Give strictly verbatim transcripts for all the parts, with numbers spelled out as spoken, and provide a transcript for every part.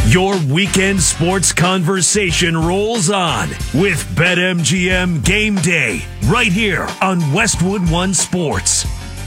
Your weekend sports conversation rolls on with BetMGM Game Day right here on Westwood One Sports.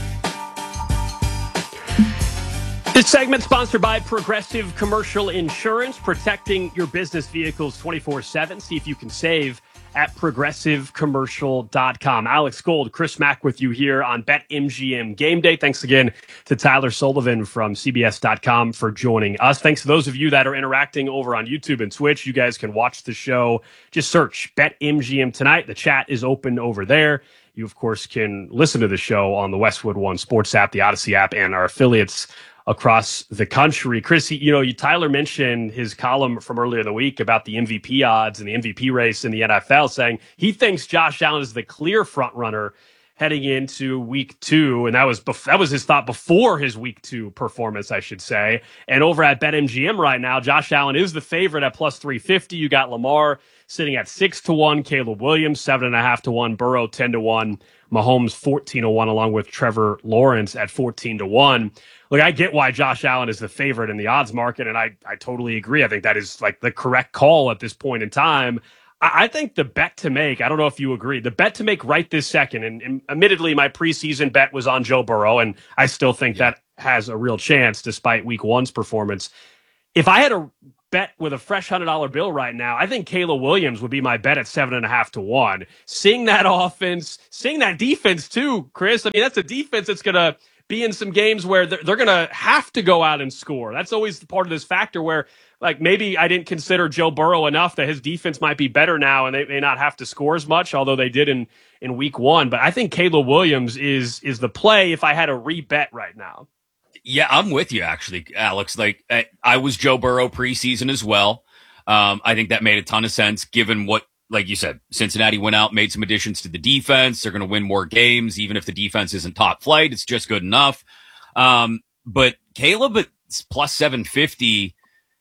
This segment sponsored by Progressive Commercial Insurance, protecting your business vehicles twenty-four seven. See if you can save at progressive commercial dot com. Alex Gold, Chris Mack with you here on BetMGM Game Day. Thanks again to Tyler Sullivan from C B S dot com for joining us. Thanks to those of you that are interacting over on YouTube and Twitch. You guys can watch the show. Just search BetMGM Tonight. The chat is open over there. You, of course, can listen to the show on the Westwood One Sports app, the Odyssey app, and our affiliates across the country. Chris, you know, you, Tyler mentioned his column from earlier in the week about the M V P odds and the M V P race in the N F L, saying he thinks Josh Allen is the clear front runner heading into week two. And that was bef- that was his thought before his week two performance, I should say. And over at BetMGM right now, Josh Allen is the favorite at plus three fifty. You got Lamar sitting at six to one, Caleb Williams seven and a half to one, Burrow ten to one, Mahomes fourteen to one, along with Trevor Lawrence at fourteen to one. Look, I get why Josh Allen is the favorite in the odds market, and I, I totally agree. I think that is like the correct call at this point in time. I, I think the bet to make, I don't know if you agree, the bet to make right this second, and, and admittedly my preseason bet was on Joe Burrow, and I still think yeah. that has a real chance despite week one's performance. If I had a bet with a fresh one hundred dollar bill right now, I think Caleb Williams would be my bet at seven and a half to one. Seeing that offense, seeing that defense too, Chris, I mean, that's a defense that's going to be in some games where they're, they're going to have to go out and score. That's always part of this factor where, like, maybe I didn't consider Joe Burrow enough that his defense might be better now and they may not have to score as much, although they did in, in week one. But I think Caleb Williams is is the play if I had a rebet right now. Yeah, I'm with you, actually, Alex. Like, I, I was Joe Burrow preseason as well. Um, I think that made a ton of sense given what, like you said, Cincinnati went out, made some additions to the defense. They're going to win more games. Even if the defense isn't top flight, it's just good enough. Um, but Caleb at plus seven fifty,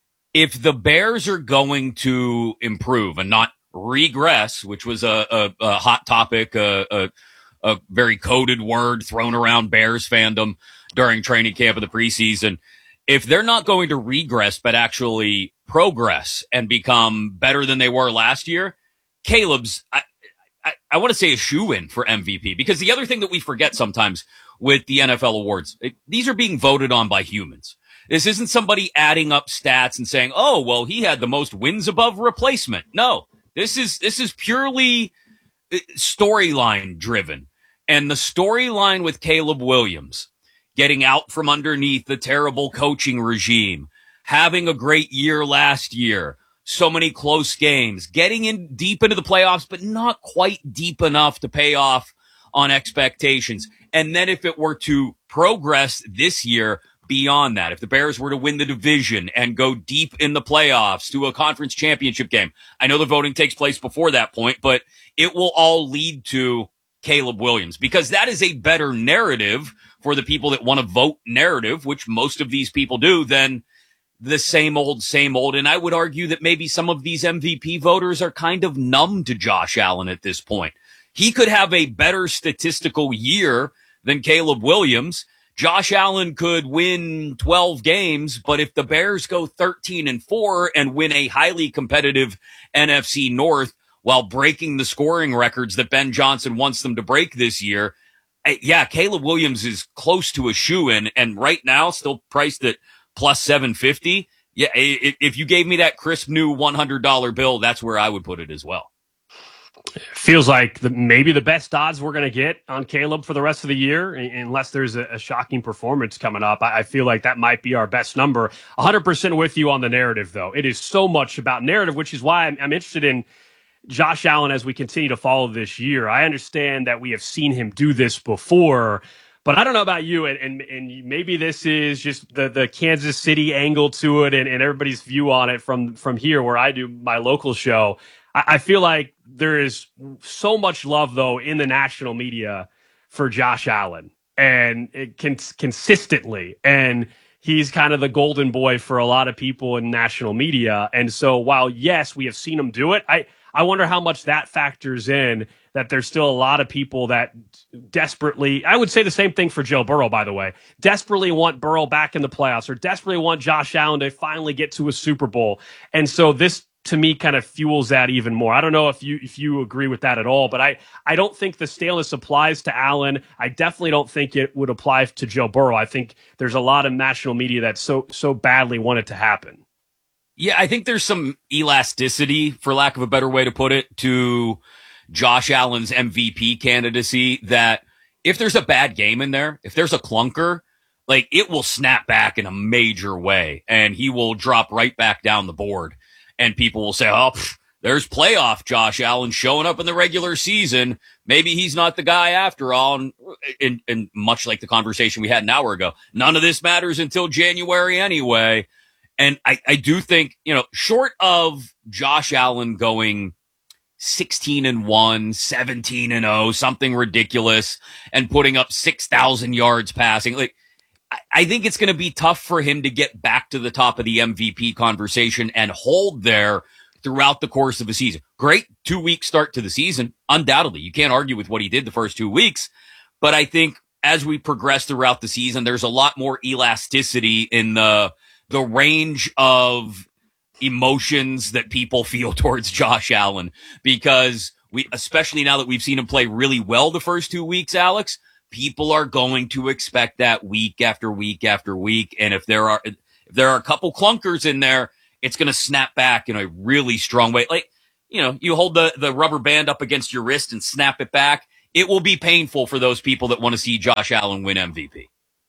if the Bears are going to improve and not regress, which was a, a, a hot topic, a, a, a very coded word thrown around Bears fandom during training camp of the preseason, if they're not going to regress but actually progress and become better than they were last year, Caleb's, I, I, I want to say a shoe-in for M V P, because the other thing that we forget sometimes with the N F L awards, it, these are being voted on by humans. This isn't somebody adding up stats and saying, oh, well, he had the most wins above replacement. No, this is, this is purely storyline driven. And the storyline with Caleb Williams, getting out from underneath the terrible coaching regime, having a great year last year, so many close games, getting in deep into the playoffs, but not quite deep enough to pay off on expectations. And then if it were to progress this year beyond that, if the Bears were to win the division and go deep in the playoffs to a conference championship game, I know the voting takes place before that point, but it will all lead to Caleb Williams, because that is a better narrative for the people that want to vote narrative, which most of these people do, than the same old, same old. And I would argue that maybe some of these M V P voters are kind of numb to Josh Allen at this point. He could have a better statistical year than Caleb Williams. Josh Allen could win twelve games, but if the Bears go thirteen and four and win a highly competitive N F C North while breaking the scoring records that Ben Johnson wants them to break this year, yeah, Caleb Williams is close to a shoe-in, and right now still priced at plus seven fifty. Yeah, if you gave me that crisp new one hundred dollar bill, that's where I would put it as well. Feels like the, maybe the best odds we're going to get on Caleb for the rest of the year, unless there's a, a shocking performance coming up. I, I feel like that might be our best number. one hundred percent with you on the narrative, though. It is so much about narrative, which is why I'm, I'm interested in Josh Allen as we continue to follow this year. I understand that we have seen him do this before, but I don't know about you, and and, and maybe this is just the, the Kansas City angle to it and, and everybody's view on it from, from here where I do my local show. I, I feel like there is so much love, though, in the national media for Josh Allen, and it can consistently, and he's kind of the golden boy for a lot of people in national media. And so while, yes, we have seen him do it, I, I wonder how much that factors in, that there's still a lot of people that desperately, I would say the same thing for Joe Burrow, by the way, desperately want Burrow back in the playoffs or desperately want Josh Allen to finally get to a Super Bowl. And so this, to me, kind of fuels that even more. I don't know if you if you agree with that at all, but I, I don't think the staleness applies to Allen. I definitely don't think it would apply to Joe Burrow. I think there's a lot of national media that so so badly want it to happen. Yeah, I think there's some elasticity, for lack of a better way to put it, to Josh Allen's M V P candidacy, that if there's a bad game in there, if there's a clunker, like, it will snap back in a major way and he will drop right back down the board. And people will say, oh, pff, there's playoff Josh Allen showing up in the regular season. Maybe he's not the guy after all. And, and, and much like the conversation we had an hour ago, none of this matters until January anyway. And I, I do think, you know, short of Josh Allen going sixteen and one, seventeen and oh, something ridiculous, and putting up six thousand yards passing, like, I, I think it's going to be tough for him to get back to the top of the M V P conversation and hold there throughout the course of a season. Great two-week start to the season, undoubtedly. You can't argue with what he did the first two weeks. But I think as we progress throughout the season, there's a lot more elasticity in the the range of emotions that people feel towards Josh Allen, because we, especially now that we've seen him play really well the first two weeks, Alex, people are going to expect that week after week after week. And if there are, if there are a couple clunkers in there, it's going to snap back in a really strong way. Like, you know, you hold the, the rubber band up against your wrist and snap it back. It will be painful for those people that want to see Josh Allen win M V P.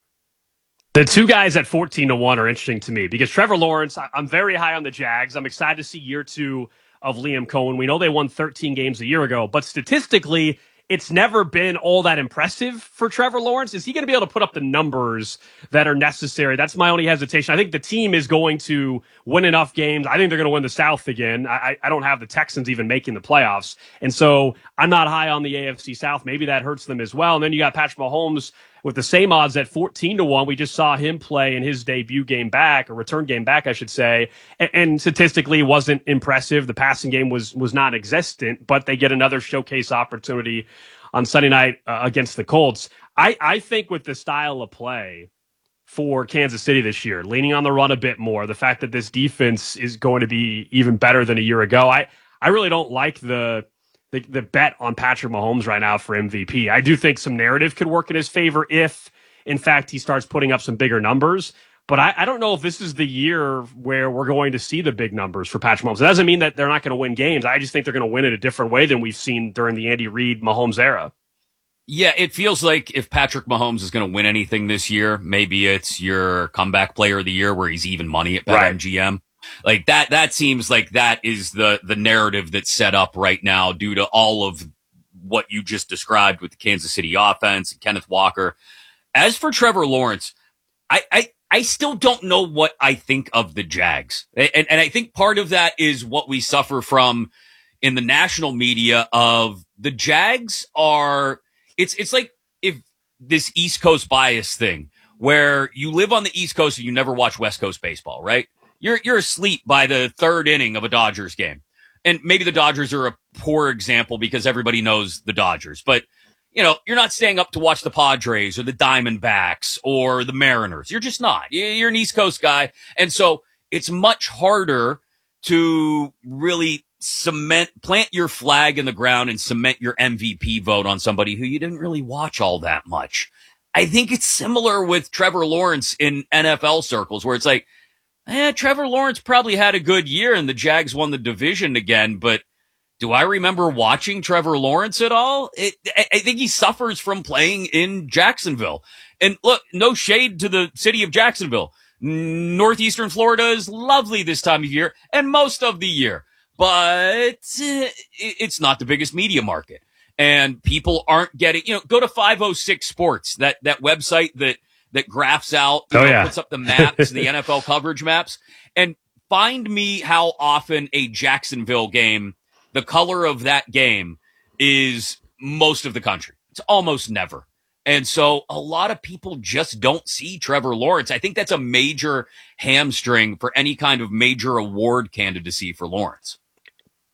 The two guys at fourteen to one are interesting to me because Trevor Lawrence, I'm very high on the Jags. I'm excited to see year two of Liam Cohen. We know they won thirteen games a year ago, but statistically, it's never been all that impressive for Trevor Lawrence. Is he going to be able to put up the numbers that are necessary? That's my only hesitation. I think the team is going to win enough games. I think they're going to win the South again. I, I don't have the Texans even making the playoffs. And so I'm not high on the A F C South. Maybe that hurts them as well. And then you got Patrick Mahomes with the same odds at fourteen to one. We just saw him play in his debut game back, or return game back, I should say. And, and statistically wasn't impressive. The passing game was, was non-existent, but they get another showcase opportunity on Sunday night uh, against the Colts. I, I think with the style of play for Kansas City this year, leaning on the run a bit more, the fact that this defense is going to be even better than a year ago, I, I really don't like the, the the bet on Patrick Mahomes right now for M V P. I do think some narrative could work in his favor if, in fact, he starts putting up some bigger numbers. But I, I don't know if this is the year where we're going to see the big numbers for Patrick Mahomes. It doesn't mean that they're not going to win games. I just think they're going to win it a different way than we've seen during the Andy Reid Mahomes era. Yeah, it feels like if Patrick Mahomes is going to win anything this year, maybe it's your comeback player of the year where he's even money at BetMGM. Right. Like that, that seems like that is the, the narrative that's set up right now due to all of what you just described with the Kansas City offense and Kenneth Walker. As for Trevor Lawrence, I, I, I still don't know what I think of the Jags. And, and I think part of that is what we suffer from in the national media of the Jags are, it's, it's like if this East Coast bias thing where you live on the East Coast and you never watch West Coast baseball, right? You're, you're asleep by the third inning of a Dodgers game. And maybe the Dodgers are a poor example because everybody knows the Dodgers, but you know, you're not staying up to watch the Padres or the Diamondbacks or the Mariners. You're just not. You're an East Coast guy. And so it's much harder to really cement, plant your flag in the ground and cement your M V P vote on somebody who you didn't really watch all that much. I think it's similar with Trevor Lawrence in N F L circles where it's like, eh, Trevor Lawrence probably had a good year and the Jags won the division again, but do I remember watching Trevor Lawrence at all? It, I think he suffers from playing in Jacksonville. And look, no shade to the city of Jacksonville. Northeastern Florida is lovely this time of year and most of the year, but it's not the biggest media market. And people aren't getting, you know, go to five oh six Sports, that, that website that, that graphs out, you oh, know, yeah. puts up the maps, the N F L coverage maps, and find me how often a Jacksonville game, the color of that game is most of the country. It's almost never. And so a lot of people just don't see Trevor Lawrence. I think that's a major hamstring for any kind of major award candidacy for Lawrence.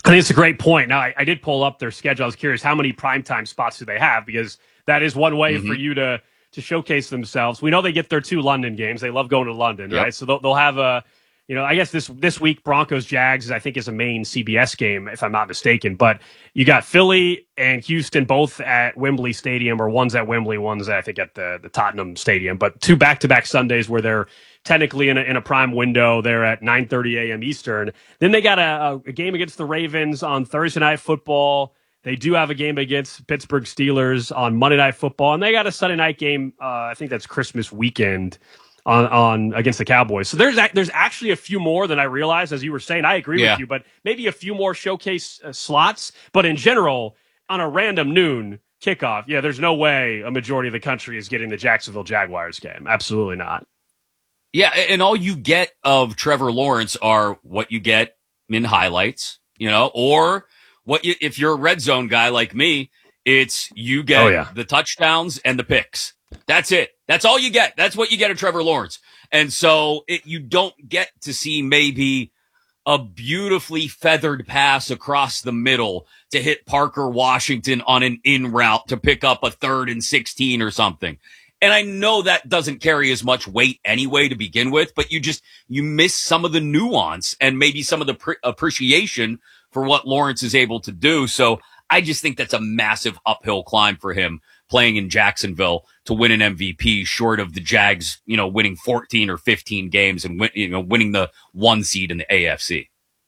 I think it's a great point. Now, I, I did pull up their schedule. I was curious, how many primetime spots do they have? Because that is one way mm-hmm. for you to to showcase themselves. We know they get their two London games. They love going to London, yep. right? So they'll, they'll have a, you know, I guess this this week Broncos Jags I think is a main C B S game if I'm not mistaken. But you got Philly and Houston both at Wembley Stadium, or one's at Wembley, one's I think at the the Tottenham Stadium. But two back to back Sundays where they're technically in a, in a prime window. They're at nine thirty a.m. Eastern. Then they got a, a game against the Ravens on Thursday Night Football. They do have a game against Pittsburgh Steelers on Monday Night Football, and they got a Sunday night game. Uh, I think that's Christmas weekend on, on against the Cowboys. So there's there's actually a few more than I realized, as you were saying. I agree yeah. with you, but maybe a few more showcase uh, slots. But in general, on a random noon kickoff, yeah, there's no way a majority of the country is getting the Jacksonville Jaguars game. Absolutely not. Yeah, and all you get of Trevor Lawrence are what you get in highlights, you know, or what you, if you're a red zone guy like me, it's you get oh, yeah. the touchdowns and the picks. That's it. That's all you get. That's what you get of Trevor Lawrence. And so it, you don't get to see maybe a beautifully feathered pass across the middle to hit Parker Washington on an in route to pick up a third and sixteen or something. And I know that doesn't carry as much weight anyway to begin with, but you just, you miss some of the nuance and maybe some of the pre- appreciation for what Lawrence is able to do. So I just think that's a massive uphill climb for him playing in Jacksonville to win an M V P, short of the Jags, you know, winning fourteen or fifteen games and win, you know, winning the one seed in the A F C.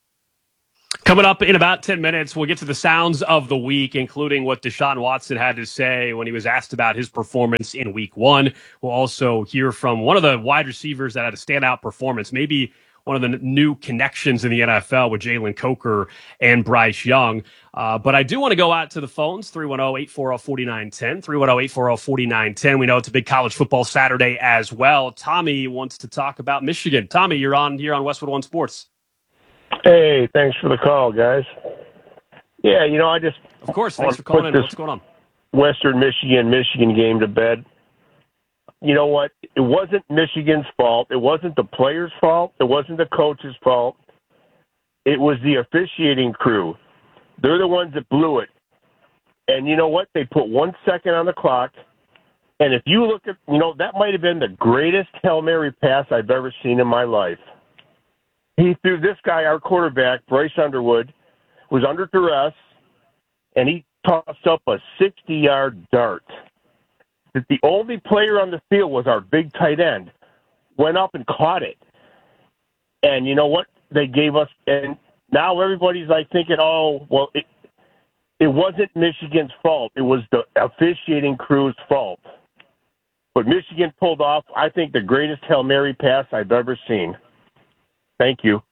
Coming up in about ten minutes, we'll get to the sounds of the week, including what Deshaun Watson had to say when he was asked about his performance in week one. We'll also hear from one of the wide receivers that had a standout performance, maybe one of the new connections in the N F L with Jalen Coker and Bryce Young. Uh, but I do want to go out to the phones, three one zero, eight four zero, four nine one zero, three one zero, eight four zero, four nine one zero. We know it's a big college football Saturday as well. Tommy wants to talk about Michigan. Tommy, you're on here on Westwood One Sports. Hey, thanks for the call, guys. Yeah, you know, I just... Of course, thanks for calling in. What's going on? Western Michigan, Michigan game to bed. You know what? It wasn't Michigan's fault. It wasn't the players' fault. It wasn't the coach's fault. It was the officiating crew. They're the ones that blew it. And you know what? They put one second on the clock. And if you look at, you know, that might have been the greatest Hail Mary pass I've ever seen in my life. He threw this guy, our quarterback, Bryce Underwood, was under duress, and he tossed up a sixty-yard dart. That the only player on the field was our big tight end, went up and caught it. And you know what? They gave us, and now everybody's like thinking, oh, well, it, it wasn't Michigan's fault. It was the officiating crew's fault. But Michigan pulled off, I think, the greatest Hail Mary pass I've ever seen. Thank you.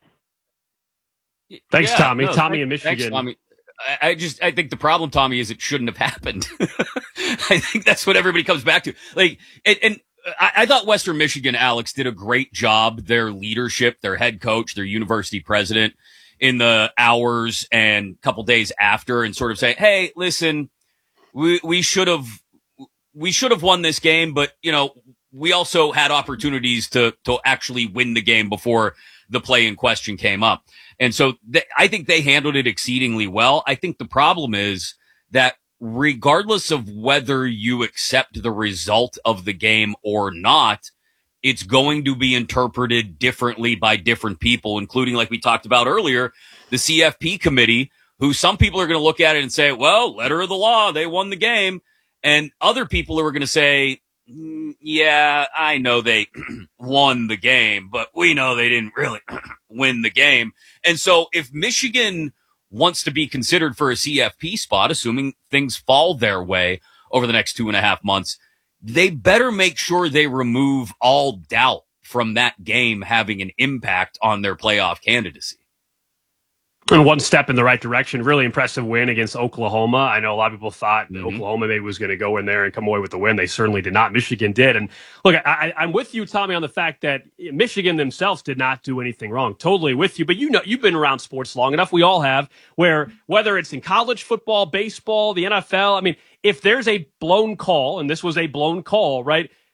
Thanks, yeah, Tommy. No, Tommy thanks, in Michigan. Thanks, Tommy. I, I just, I think the problem, Tommy, is it shouldn't have happened. I think that's what everybody comes back to. Like, and, and I, I thought Western Michigan, Alex, did a great job. Their leadership, their head coach, their university president, in the hours and couple days after, and sort of say, "Hey, listen, we we should have we should have won this game, but you know." We also had opportunities to to actually win the game before the play in question came up. And so th- I think they handled it exceedingly well. I think the problem is that regardless of whether you accept the result of the game or not, it's going to be interpreted differently by different people, including, like we talked about earlier, the C F P committee, who some people are going to look at it and say, well, letter of the law, they won the game. And other people who are going to say, yeah, I know they won the game, but we know they didn't really win the game. And so if Michigan wants to be considered for a C F P spot, assuming things fall their way over the next two and a half months, they better make sure they remove all doubt from that game having an impact on their playoff candidacy. And one step in the right direction. Really impressive win against Oklahoma. I know a lot of people thought that mm-hmm. Oklahoma maybe was going to go in there and come away with the win. They certainly did not. Michigan did. And look, I, I'm with you, Tommy, on the fact that Michigan themselves did not do anything wrong. Totally with you. But you know, you've been around sports long enough. We all have. Where whether it's in college football, baseball, the N F L. I mean, if there's a blown call, and this was a blown call, right?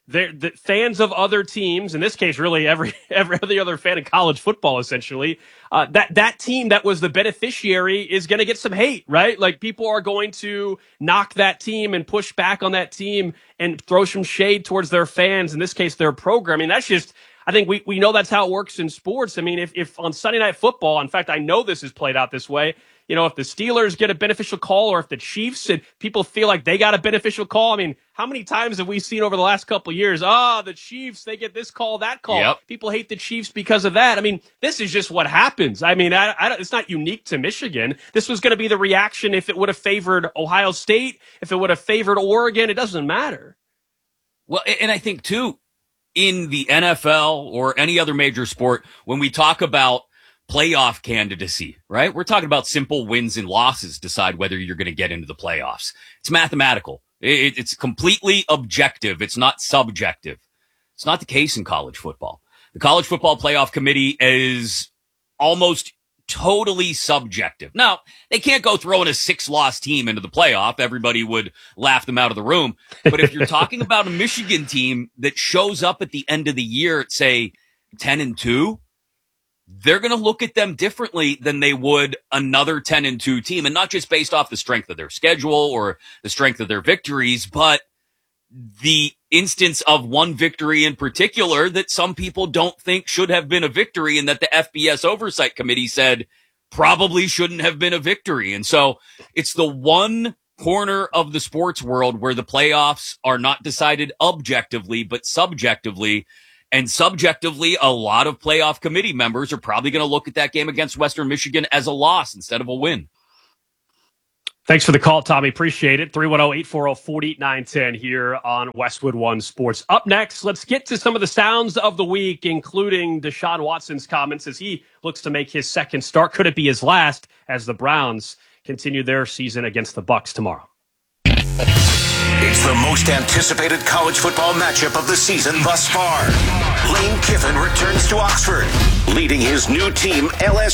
the fans of other teams, in this case, really every every, every other fan in college football, essentially, uh, that that team that was the beneficiary is going to get some hate, right? Like people are going to knock that team and push back on that team and throw some shade towards their fans. In this case, their programming. That's just, I think we we know that's how it works in sports. I mean, if if on Sunday Night Football, in fact, I know this is played out this way. You know, if the Steelers get a beneficial call or if the Chiefs and people feel like they got a beneficial call, I mean, how many times have we seen over the last couple of years, ah, oh, the Chiefs, they get this call, that call. Yep. People hate the Chiefs because of that. I mean, this is just what happens. I mean, I, I, it's not unique to Michigan. This was going to be the reaction if it would have favored Ohio State, if it would have favored Oregon. It doesn't matter. Well, and I think, too, in the N F L or any other major sport, when we talk about playoff candidacy, right? We're talking about simple wins and losses decide whether you're going to get into the playoffs. It's mathematical. It, it's completely objective. It's not subjective. It's not the case in college football. The College Football Playoff Committee is almost totally subjective. Now, they can't go throwing a six-loss team into the playoff. Everybody would laugh them out of the room. But if you're talking about a Michigan team that shows up at the end of the year at, say, ten and two, they're going to look at them differently than they would another ten and two team. And not just based off the strength of their schedule or the strength of their victories, but the instance of one victory in particular that some people don't think should have been a victory and that the F B S Oversight Committee said probably shouldn't have been a victory. And so it's the one corner of the sports world where the playoffs are not decided objectively, but subjectively. And subjectively, a lot of playoff committee members are probably going to look at that game against Western Michigan as a loss instead of a win. Thanks for the call, Tommy. Appreciate it. three one zero, eight four zero, four nine one zero here on Westwood One Sports. Up next, let's get to some of the sounds of the week, including Deshaun Watson's comments as he looks to make his second start. Could it be his last as the Browns continue their season against the Bucs tomorrow? It's the most anticipated college football matchup of the season thus far. Lane Kiffin returns to Oxford, leading his new team, L S U.